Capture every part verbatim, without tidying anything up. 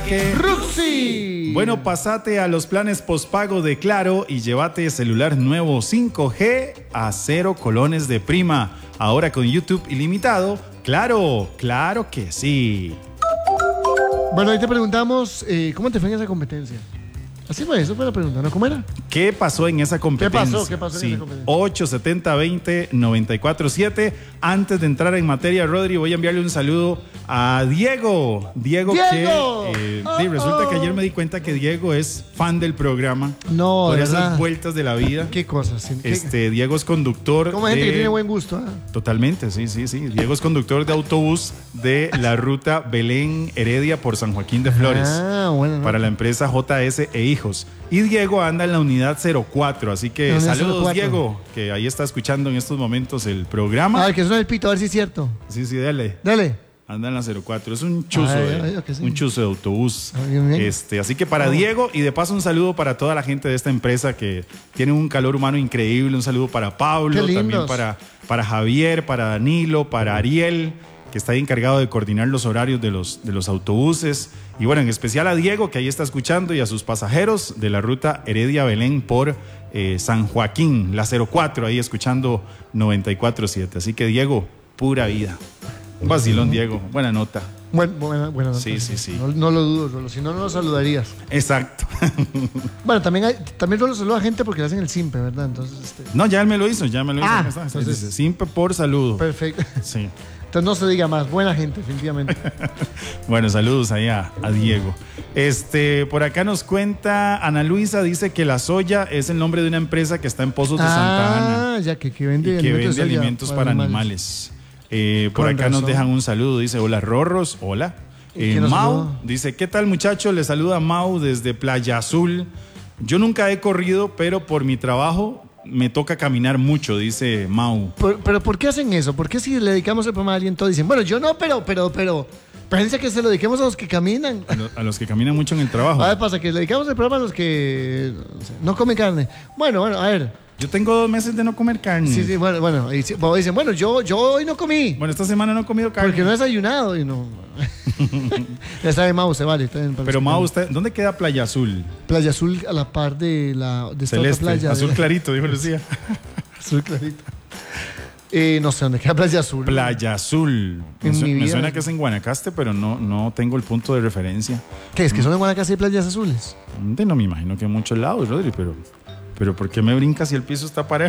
que Ruxi. Bueno, pasate a los planes postpago de Claro y llévate celular nuevo cinco G a cero colones de prima. Ahora con YouTube ilimitado. Claro, claro que sí. Bueno, ahí te preguntamos, eh, ¿cómo te fue en esa competencia? Así fue, eso fue la pregunta, ¿no? ¿Cómo era? ¿Qué pasó en esa competencia? ¿Qué pasó? ¿Qué pasó en sí. esa competencia? ocho setenta veinte noventa y cuatro siete. Antes de entrar en materia, Rodri, voy a enviarle un saludo a Diego. Diego, ¡Diego! que eh, Oh, sí, resulta oh. que ayer me di cuenta que Diego es fan del programa. No, Por de esas verdad. vueltas de la vida. ¿Qué cosas? Sí, ¿qué- Este, Diego es conductor. ¿Cómo hay gente de... que tiene buen gusto? ¿eh? Totalmente, sí, sí, sí. Diego es conductor de autobús de la ruta Belén Heredia por San Joaquín de Flores. Ah, bueno. ¿no? Para la empresa J S e Hijos. Y Diego anda en la unidad cero cuatro, así que La unidad saludos cero cuatro. Diego, que ahí está escuchando en estos momentos el programa. A ver, que suena el pito, a ver si es cierto. Sí, sí, dale. Dale. Anda en la cero cuatro, es un chuzo, Ay, de, ay, ok, sí. un chuzo de autobús. Ah, bien, bien. Este, así que para Oh. Diego y de paso un saludo para toda la gente de esta empresa que tiene un calor humano increíble. Un saludo para Pablo, Qué lindos. también para, para Javier, para Danilo, para Ariel, que está ahí encargado de coordinar los horarios de los, de los autobuses. Y bueno, en especial a Diego, que ahí está escuchando, y a sus pasajeros de la ruta Heredia-Belén por eh, San Joaquín, la cero cuatro, ahí escuchando noventa y cuatro siete. Así que Diego, pura vida. Un vacilón, Diego. Buena nota. Buen, buena, buena nota. Sí, sí, sí. No, no lo dudo, Rolo. Si no, no lo saludarías. Exacto. Bueno, también, hay, también Rolo saluda a gente porque le hacen el simpe, ¿verdad? Entonces, este... No, ya él me lo hizo, ya me lo hizo. Ah, Ahí está. entonces- Dice, simple por saludo. Perfecto. Sí. Entonces no se diga más. Buena gente, definitivamente. Bueno, saludos ahí a, a Diego. Este, por acá nos cuenta Ana Luisa, dice que La Soya es el nombre de una empresa que está en Pozos de Santa Ana Ah, ya que, que vende y que alimentos vende de soya alimentos para animales. Eh, por Con acá nos razón. dejan un saludo, dice, hola Rorros, hola. ¿Y Eh, quién nos Mau saluda? dice, ¿qué tal muchacho? Le saluda Mau desde Playa Azul. Yo nunca he corrido, pero por mi trabajo me toca caminar mucho, dice Mau. Pero, pero ¿por qué hacen eso? ¿Por qué si le dedicamos el programa a alguien todos dicen, bueno, yo no, pero, pero, pero, parece que se lo dediquemos a los que caminan? A, lo- a los que caminan mucho en el trabajo. A ver, pasa que le dedicamos el programa a los que no sé, no comen carne. Bueno, bueno, a ver. Yo tengo dos meses de no comer carne. Sí, sí, bueno, bueno. Y si- pues dicen, bueno, yo, yo hoy no comí. Bueno, esta semana no he comido carne. Porque no he desayunado y no. Ya sabe, Mau, se vale. Está bien, para Pero los que Mau, no- usted, ¿dónde queda Playa Azul? Playa Azul a la par de la de esta otra Celeste, playa. azul de- clarito, dijo Lucía. Azul clarito. Eh, no sé dónde queda Playa Azul. Playa Azul. Me, En su- mi me vida. suena que es en Guanacaste, pero no, no tengo el punto de referencia. ¿Qué es? ¿Que son en Guanacaste y playas azules? De- No me imagino que en muchos lados, Rodri, pero, pero ¿por qué me brincas si el piso está parejo?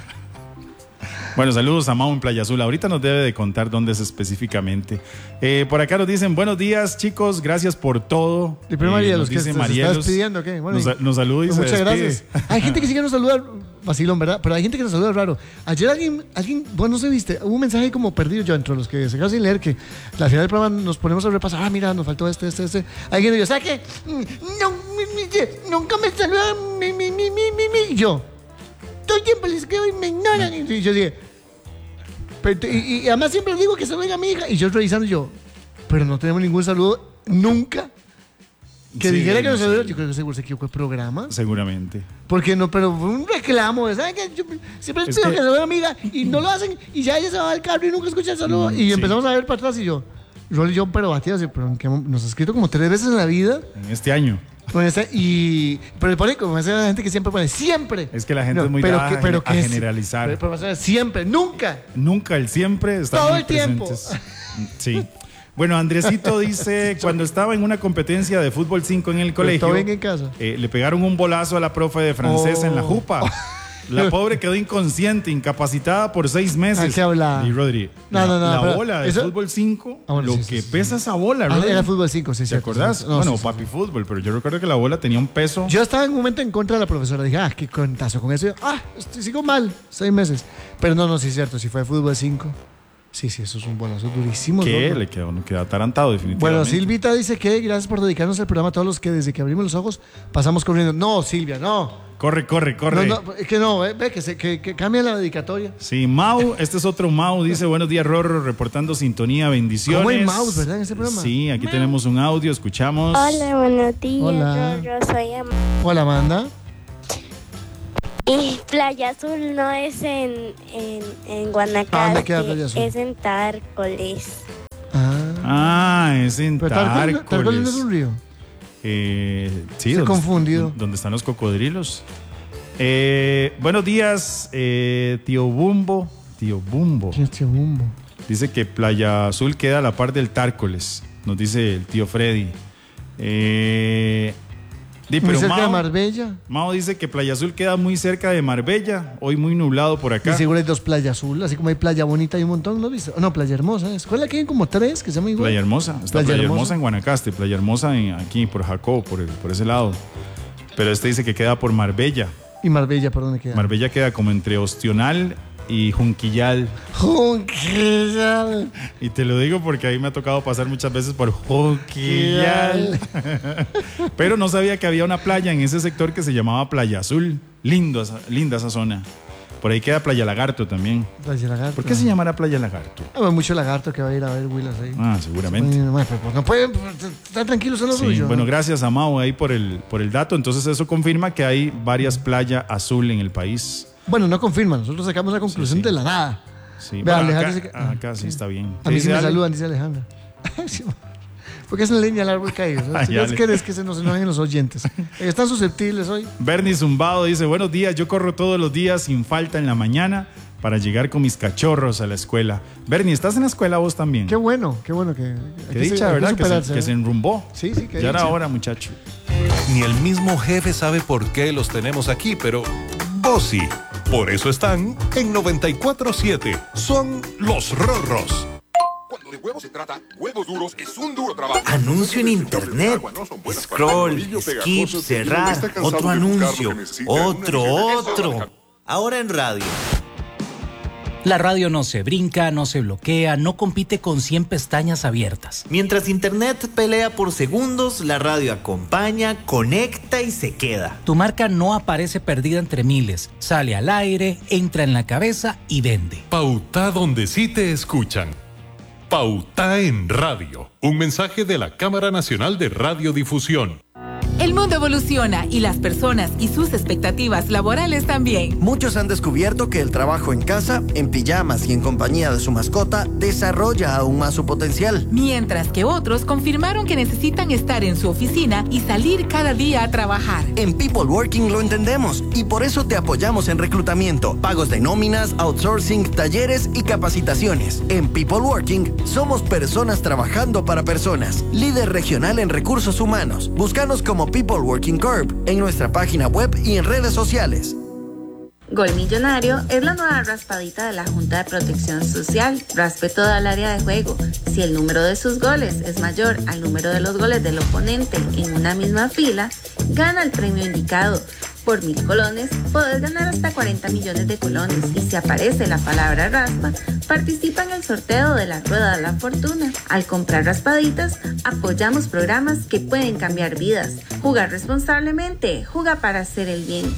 Bueno, saludos a Mau en Playa Azul. Ahorita nos debe de contar dónde es específicamente. Eh, por acá nos dicen, buenos días, chicos, gracias por todo. Y primero Eh, Marielos, nos que dice se, se está Marielos. despidiendo, ¿qué? Bueno, Nos, y- nos saluda y pues se muchas despide. gracias. Hay gente que sí que nos saluda, vacilón, ¿verdad? Pero hay gente que nos saluda raro. Ayer alguien, alguien, bueno, no se viste, hubo un mensaje como perdido yo entre los que se quedaron sin leer, que al final del programa nos ponemos a repasar, ah, mira, nos faltó este, este, este. Alguien dijo, ¿sabes qué? Mm, No, mi- mi- nunca me saludan, mi, mi, mi, mi, mi, mi. Y yo, todo el tiempo les escribo y me ignoran. Y yo dije, pero, y, y además siempre digo que saluden a mi hija. Y yo revisando, yo, pero no tenemos ningún saludo nunca. Que Sí, dijera que no nos sé. saludara, yo creo que seguro se equivocó el programa. Seguramente. Porque no, pero fue un reclamo. ¿Sabes qué? Yo siempre Es pido que- que, saluden a mi amiga y no lo hacen. Y ya ella se va al carro y nunca escucha el saludo. Mm, y sí. empezamos a ver para atrás y yo, Rol y yo, pero batidos, pero ¿en qué mo- nos ha escrito como tres veces en la vida. En este año. Con esa- y, pero le pone como esa gente que siempre pone, siempre. Es que la gente No, es muy pero dada que- a pero gen- a que es- generalizar. Pero, pero, o sea, siempre, nunca. Nunca, el siempre está Todo muy el tiempo. presentes. Sí. Bueno, Andresito dice, cuando estaba en una competencia de fútbol cinco en el colegio, todo bien en casa. eh, le pegaron un bolazo a la profe de francés Oh. en la jupa. La pobre quedó inconsciente, incapacitada por seis meses. ¿A qué habla? Y Rodri, No, la, no, no, la pero bola de eso- fútbol cinco, Ah, bueno, lo sí, sí, que sí, pesa esa bola, Ah, Rodri. era fútbol cinco, sí, ¿Te cierto, acordás? sí, sí. No, bueno, sí, sí. papi fútbol, pero yo recuerdo que la bola tenía un peso. Yo estaba en un momento en contra de la profesora. Dije, ah, qué contazo con eso. Y yo, ah, estoy- sigo mal, seis meses. Pero no, no, sí es cierto. Si fue fútbol cinco. Sí, sí, eso es un bolazo durísimo. que loco. le quedó, no quedó atarantado definitivamente. Bueno, Silvita dice que gracias por dedicarnos al programa a todos los que desde que abrimos los ojos pasamos corriendo. No, Silvia, no. Corre, corre, corre. No, no, es que no, ve, ve que, se, que, que cambia la dedicatoria. Sí, Mau, este es otro Mau, dice buenos días Rorro, reportando sintonía, bendiciones. ¿Cómo hay Maus, verdad, en este programa? Sí, aquí tenemos un audio, escuchamos. Hola, buenos días. Hola. Yo, yo soy Am- Hola, Amanda. Y Playa Azul no es en, en, en Guanacaste, ¿A dónde queda Playa Azul? es en Tárcoles. Ah, Ah, es en pero Tarcol, Tarcol no es Tárcoles. un río. Eh, sí, Se ha donde, confundido. donde están los cocodrilos. Eh, buenos días, eh, tío Bumbo. Tío Bumbo. ¿Quién es Tío Bumbo? Dice que Playa Azul queda a la par del Tárcoles. Nos dice el tío Freddy. Eh, di, Muy pero cerca de Mao, Marbella. Mao dice que Playa Azul queda muy cerca de Marbella. Hoy muy nublado por Y acá. seguro hay dos Playa Azul, así como hay Playa Bonita y un montón, ¿no viste? No, Playa Hermosa. ¿Es cuál? Aquí hay como tres que se llaman igual. Playa Hermosa. Está Playa Playa, Hermosa. Hermosa en Guanacaste. Playa Hermosa en, aquí por Jacob, por, el- por ese lado. Pero este dice que queda por Marbella. ¿Y Marbella por dónde queda? Marbella queda como entre Ostional y Junquillal. Junquillal. Y te lo digo porque ahí me ha tocado pasar muchas veces por Junquillal. Pero no sabía que había una playa en ese sector que se llamaba Playa Azul. Lindo, esa- linda esa zona. Por ahí queda Playa Lagarto también. Playa Lagarto. ¿Por qué se llamará Playa Lagarto? Ah, bueno, mucho lagarto que va a ir a ver Willas ahí. Ah, seguramente. No, no, pues, no pueden estar tranquilos en lo Sí, suyo. bueno, ¿no? gracias a Mau ahí por el, por el dato. Entonces eso confirma que hay varias playas azul en el país. Bueno, no confirma, nosotros sacamos la conclusión Sí, sí. de la nada. Sí, Vea, bueno, Alejandro acá, dice que- acá sí está bien. A mí sí dice me Ale? saludan, dice Alejandra. Sí, porque es en leña el árbol caído. Ay, Si no Ale. quieres que se nos enojen los oyentes. Eh, Están susceptibles hoy. Bernie Zumbado dice, buenos días, yo corro todos los días sin falta en la mañana para llegar con mis cachorros a la escuela. Bernie, ¿estás en la escuela vos también? Qué bueno, qué bueno que. hay Qué que dicha, se- hay ¿verdad? Que se, superarse, que ¿eh? se enrumbó. Sí, sí, qué Ya era dicha. hora, muchacho. Ni el mismo jefe sabe por qué los tenemos aquí, pero vos sí. Por eso están en noventa y cuatro siete. Son los Rorros. Cuando de huevos se trata, Huevos Duros es un duro trabajo. Anuncio en internet. Scroll, skip, cerrar. Otro anuncio. Otro, otro. Ahora en radio. La radio no se brinca, no se bloquea, no compite con cien pestañas abiertas. Mientras internet pelea por segundos, la radio acompaña, conecta y se queda. Tu marca no aparece perdida entre miles, sale al aire, entra en la cabeza y vende. Pauta donde sí te escuchan. Pauta en radio. Un mensaje de la Cámara Nacional de Radiodifusión. El mundo evoluciona y las personas y sus expectativas laborales también. Muchos han descubierto que el trabajo en casa, en pijamas y en compañía de su mascota desarrolla aún más su potencial. Mientras que otros confirmaron que necesitan estar en su oficina y salir cada día a trabajar. En People Working lo entendemos y por eso te apoyamos en reclutamiento, pagos de nóminas, outsourcing, talleres y capacitaciones. En People Working somos personas trabajando para personas. Líder regional en recursos humanos. Búscanos como People Working Corp en nuestra página web y en redes sociales. Gol Millonario es la nueva raspadita de la Junta de Protección Social. Raspe toda el área de juego. Si el número de sus goles es mayor al número de los goles del oponente en una misma fila, gana el premio indicado. Por mil colones, podés ganar hasta cuarenta millones de colones. Y si aparece la palabra raspa, participa en el sorteo de la Rueda de la Fortuna. Al comprar raspaditas, apoyamos programas que pueden cambiar vidas. Jugar responsablemente, juega para hacer el bien.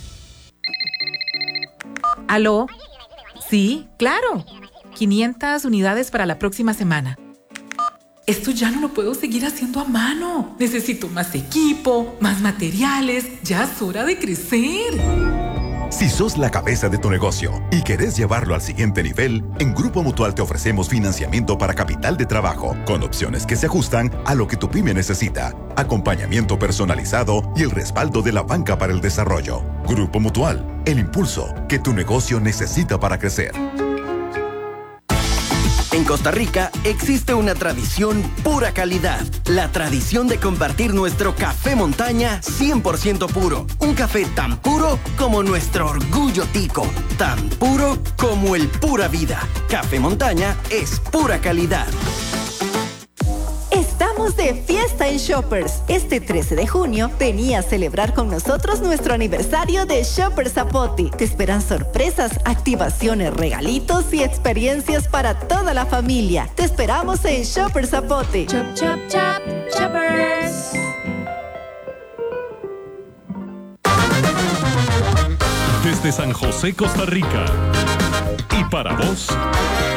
¿Aló? Sí, claro. quinientas unidades para la próxima semana. Esto ya no lo puedo seguir haciendo a mano. Necesito más equipo, más materiales. Ya es hora de crecer. Si sos la cabeza de tu negocio y querés llevarlo al siguiente nivel, en Grupo Mutual te ofrecemos financiamiento para capital de trabajo, con opciones que se ajustan a lo que tu pyme necesita, acompañamiento personalizado y el respaldo de la banca para el desarrollo. Grupo Mutual, el impulso que tu negocio necesita para crecer. En Costa Rica existe una tradición pura calidad. La tradición de compartir nuestro café montaña cien por ciento puro. Un café tan puro como nuestro orgullo tico. Tan puro como el pura vida. Café montaña es pura calidad. Estamos de fiesta en Shoppers. Este trece de junio, vení a celebrar con nosotros nuestro aniversario de Shoppers Zapote. Te esperan sorpresas, activaciones, regalitos y experiencias para toda la familia. Te esperamos en Shoppers Zapote. Chop, chop, chop, Shoppers. Desde San José, Costa Rica. Y para vos,